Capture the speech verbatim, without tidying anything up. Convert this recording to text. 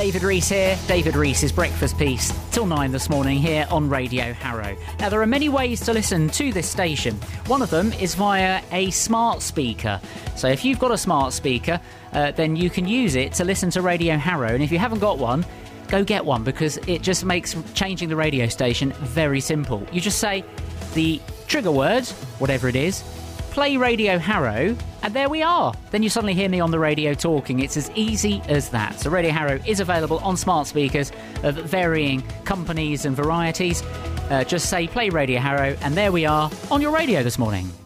David Rees here. David Rees' Breakfast Piece till nine this morning here on Radio Harrow. Now, there are many ways to listen to this station. One of them is via a smart speaker. So if you've got a smart speaker, uh, then you can use it to listen to Radio Harrow. And if you haven't got one, go get one, because it just makes changing the radio station very simple. You just say the trigger word, whatever it is, play Radio Harrow, and there we are. Then you suddenly hear me on the radio talking. It's as easy as that. So Radio Harrow is available on smart speakers of varying companies and varieties. Uh, just say play Radio Harrow, and there we are on your radio this morning.